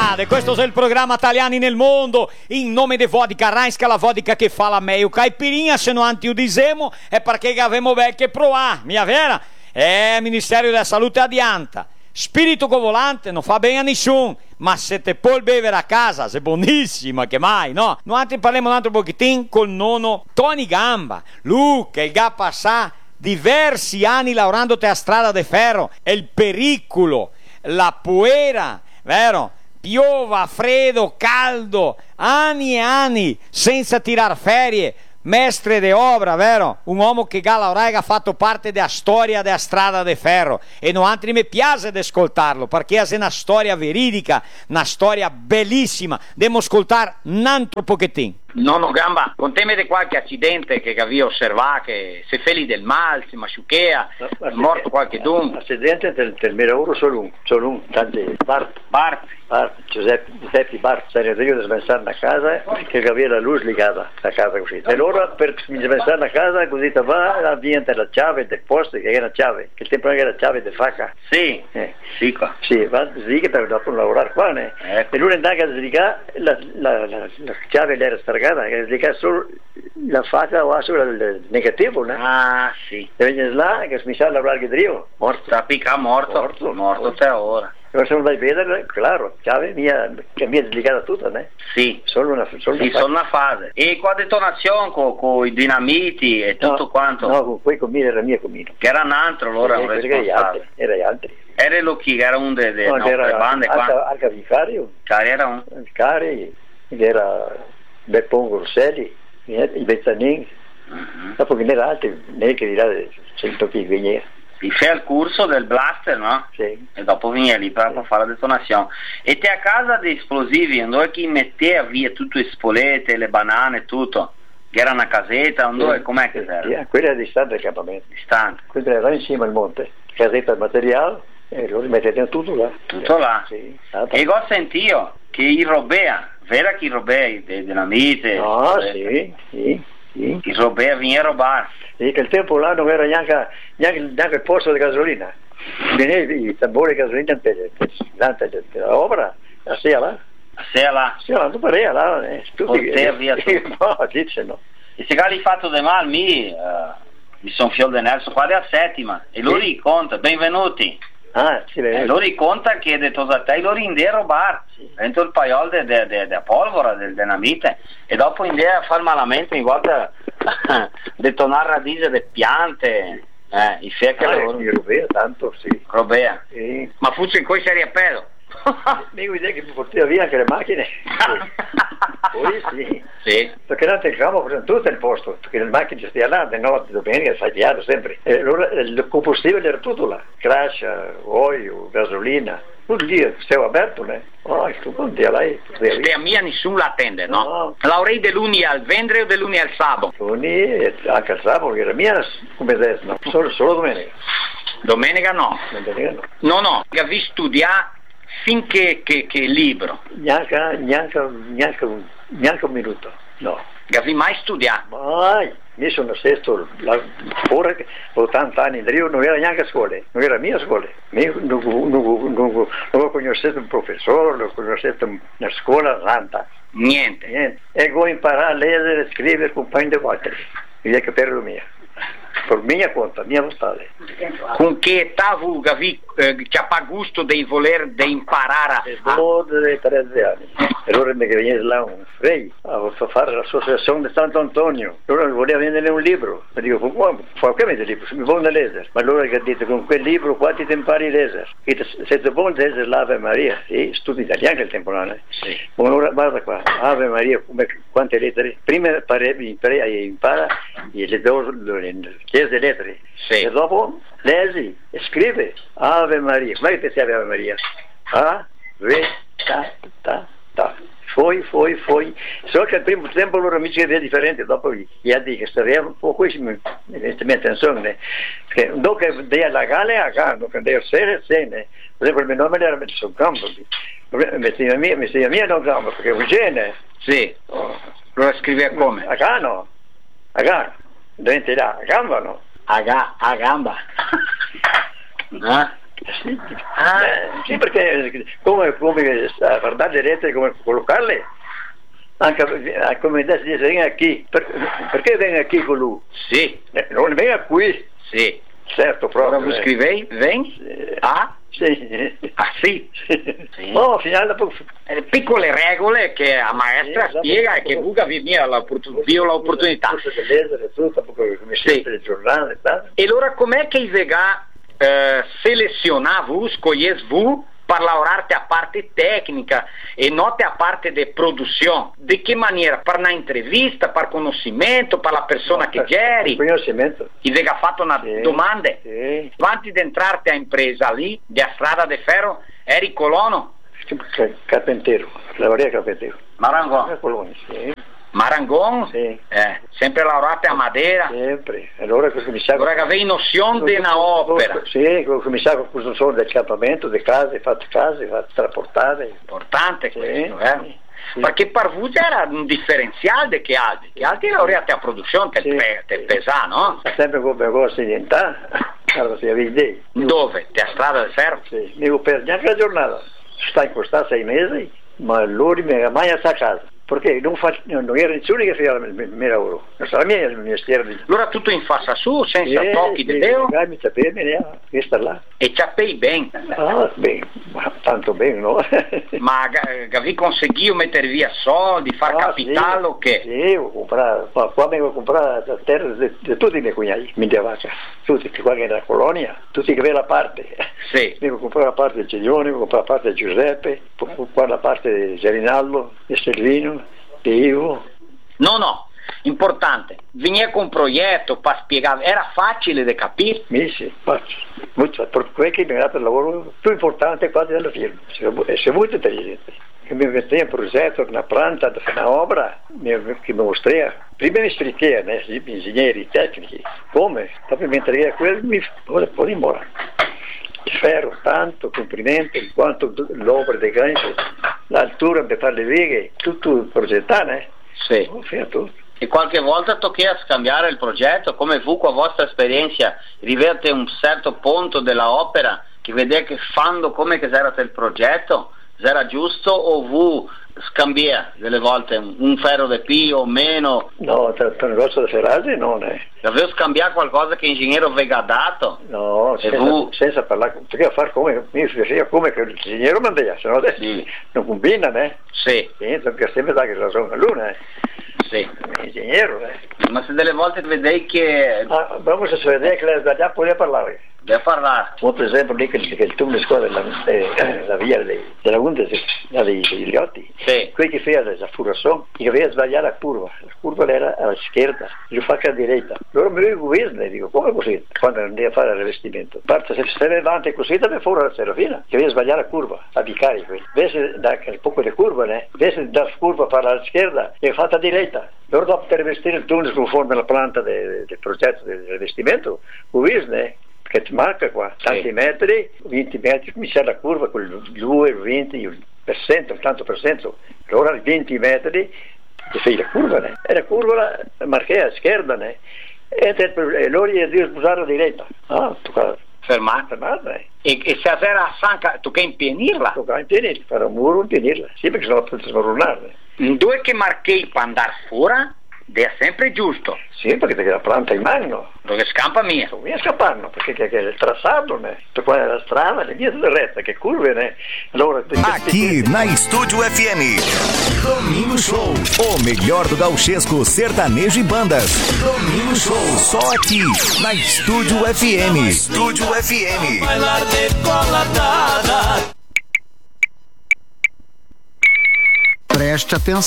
Grande, questo è il programma Italiani nel mondo, in nome di Vodka Rheinska, la vodka che fa la meglio caipirinha, se non antiudisemo è perché avevamo vecchie proa, mia vera? Ministero della Salute adianta. Spirito volante non fa bene a nessuno, ma se te puoi bere a casa, sei buonissima, che mai, no? Noi parliamo un altro pochettino col nonno Tony Gamba, lui che già passa diversi anni lavorando a strada de ferro, e il pericolo, la puera, vero? Piova, freddo, caldo, anni e anni senza tirar ferie, mestre de obra, vero? Un uomo che ha fatto parte della storia della strada de ferro, e non altri mi piace ad ascoltarlo perché è una storia veridica, una storia bellissima. Devo ascoltare un altro pochettino. Nonno Gamba, conteme qualche accidente che avevi osservato, che se feli del mal, si masciuchea, è morto qualche dun? Accidente del mio solo un, tanti Bart, Giuseppe Bart, se ne io devo pensare a casa che aveva la luce legata a casa così. E allora per pensare a casa così va avviene la chiave del posto che era la chiave, che il tempo era la chiave di facca. Sì, sì qua. Sì, va sì che dopo lavorare qua, ne? E lui andava a sligare la chiave era stragata, che sligare solo la faccia o il negativo, ne? Ah, sì. E viene là che mi sa lavorare che drivo. Morto, picca morto te ora. Ora se non vai a vedere, claro, chiave mia, che mi è sligata tutta, ne? Sì. Solo una fase. E qua detonazione con i dinamiti e tutto quanto? No, con comino era mio comino. Che era un altro, allora un responsabile. Era gli altri. Era lo chi? Era un delle nostre bande qua? Anche vicario. Cari era un? Cari, era Beppon Grosselli, il Bezzanin. Dopo che n'era altri, neanche di là, sento chi veniva. Si fa il corso del blaster, no? Sì. E dopo viene lì per fare la detonazione. E te a casa di esplosivi, dove chi metteva via tutte le spolette, le banane, tutto? Che era una casetta, dove, com'è che era? Sì, quella era distante dal campamento. Distante. Quella era insieme al monte, casetta del materiale, e loro mettevano tutto là. Tutto là? Sì. E ho sentito che i robea, vera che i robea, della mite? No, sì. I robea viene a rubare. Sì, che il tempo là non era neanche il posto di gasolina. Venivano i tamburi di gasolina per l'opera, a sera là. A sera là? Sì, non tu pareva là, Poter via tutto. No, dice no. E se hai fatto del male, mi sono figlio di Nelson, qua è a settima, e loro conta, benvenuti. Ah, sì, e loro conta che detto a te, loro in a rubare, dentro il paiol della polvora, del dinamite, e dopo in a far malamente, in volta detonare radice delle piante, i fiacchi loro. Robea, tanto, sì. Robea? Sì. Ma fu in cui sei a pedo? Mica idea che mi portava via anche le macchine. Poi sì. Sì. Perché non tenevamo tutto il posto, perché le macchine stia là, di notte, domenica, sai piano sempre. E allora il combustibile era tutto là, crash, olio, gasolina, tutto lì, stava aperto, ne? Oh, sto conti a lei. Ste a mia nessuno la attende, no? L'avrei de luni al venerdì o de luni al sabato? Luni, anche al sabato, che era mia come adesso, no? Solo domenica. Domenica no? Domenica no. No, che vi studiare finché che libro? Neanche un minuto, no. Che avevi mai studiato? Mai, io sono sesto, ora 80 anni, io non era neanche a scuola, non era mia scuola. Non ho conosciuto un professore, non ho conosciuto una scuola santa. Niente. E ho imparato a leggere e scrivere con paio di volte, e che per lo mio. Per mia conta, mia postale. Con che età avevi gusto di voler imparare? 13 anni. E allora mi veniva là un frei a fare l'associazione di Santo Antonio. Allora voleva vendere un libro. Mi dico, perché mi libro? Mi vuole leggere. Ma allora che ha detto, con quel libro qua ti impari a leggere. Se ti vuoi leggere l'Ave Maria, sì, studi italiano il temporale. Sì. Allora guarda qua, Ave Maria, quante lettere? Prima impara e le do chiese lettere. Sì. E dopo leggi e scrive Ave Maria. Come che si Ave Maria? A, V, ta. Foi. So che al primo tempo loro amici erano differenti, dopo gli altri che stavano un po' qui mi mette attenzione. Che dopo che deia la gale a gano, che deia sere, per esempio il mio nome era messo in campo. Metteva mia non campo, perché Eugene. Sì. Lo scriveva come? A gano. Dovete là, a gamba no? A gamba. Sì, perché come guardare le reti, come collocarle, anche come adesso dice, venga qui, perché venga qui con lui? Sì. Non venga qui. Sì. Certo, proprio. Ora scrivei, ven? A? Sì. Ah sì. Sì. No, al finale piccole regole che a maestra spiega e che Vuga vi dia l'opportunità. Sì. E allora com'è che i vega selezionavano, scogliesvu per lavorare a parte tecnica e note a parte di produzione? Di che maniera? Per una intervista, per conoscimento, per la persona che geri? Conoscimento. I vega fatto una domanda. Sì. Avanti di entrare a impresa lì, di a strada de ferro, eri colono? Carpentiero, lavoraria carpentiero. Marangon. Sì. Marangon? Sì. Sempre lavorate a Madeira? Sempre. Allora cominciavo. Allora che avevi nozione di una opera? Sì, cominciavo con il solo del campamento, di case, fatte trasportate. Importante questo, Sì. Sì. Perché per voi era un differenziale che altri. Che altri laureati a produzione te pesa, no? Sempre come cosa diventare. Allora si aveva idea. Dove? Te a strada del ferro? Sì. Mi per neanche la giornata. Sta in costa 6 mesi, ma loro mi ha mai a casa. Perché non era nessuno che faceva il mio lavoro, non sarà mia il mestiere. Allora tutto in faccia su, senza tocchi di deo? Mi sapeva, questa là. E ciappei bene? Ah, bene, ma tanto bene, no? Ma vi conseguì mettere via soldi, far capitale o che? Sì, ho comprato, qua avevo comprato la terra di tutti i miei cognati, Mindiavaca, tutti, qua che era la colonia, tutti che avevano la parte. Sì. Avevo comprato la parte del Ciglione, avevo comprato la parte di Giuseppe, qua la parte di Gerinaldo, di Servino, di Ivo. No, importante, veniva con un progetto per spiegare, era facile da capire? Sì, facile, molto, perché mi ha dato il lavoro più importante quasi della firma, è molto intelligente. Che mi metteva un progetto, una pianta, una opera, che mi mostrava. Prima mi spiegava, gli ingegneri tecnici, come, dopo mi entrei a quello, mi poi ora. Il ferro, tanto, comprimento, quanto l'opera dei ganci, l'altura per fare le righe, tutto progettato, Sì. Tutto. E qualche volta tocca scambiare il progetto, come fu con la vostra esperienza, riverte un certo punto dell'opera, che vedete che fanno come che era il progetto, se era giusto o vu scambia delle volte un ferro di più o meno? No, per un negozio di ferraggi non è. Avevo scambiato qualcosa che l'ingegnere aveva dato? No, senza parlare, perché fare come mi faceva come che l'ingegnere mandava, se no adesso non combina, Sì. Perché sempre dà che ragione l'una, Sì. L'ingegnere, Ma se delle volte vedete che... Vamos a vedere che la sbagliata puoi parlare. Deve parlare. Come per esempio lì che il tunnel scuola della via della Gunde, degli Otti, Sì. quelli che faceva la furazione, che aveva sbagliato la curva era alla schierda, io faccio a diretta. Allora mi dico, dico, come così? Quando andai a fare il rivestimento. Parte se stai avanti così, deve fuori la serafina, che aveva sbagliato la curva, a bicari quelli. Invece da un po' di curva, invece da curva per la schierda, è fatta a diretta. Allora dopo per rivestire il tunnel conforme alla pianta del progetto del rivestimento, che ti marca qua, tanti metri, 20 metri, comincia la curva con il 2, il 20, il tanto per cento, allora 20 metri, che fai la curva, e la curva la marca a schierda, e loro gli devono usare la diretta. Tocca fermata. E se era a Sanca, tocca impienirla? Tocca impienirla, fare un muro impienirla, sì, perché sennò potete smarronarla. Due che marchei per andare fuori, è sempre giusto. Sì, perché la pianta in mano. Dove scampa mia? Non mi scappano, perché il tracciato, per qua è la strada, le vie sono rette, che curve, Allora, aqui na Estúdio FM, Domingo Show, o melhor do gauchesco, sertanejo e bandas. Domingo Show, só aqui na Estúdio FM. Estúdio FM. Bailar de cola dada. Preste atenção.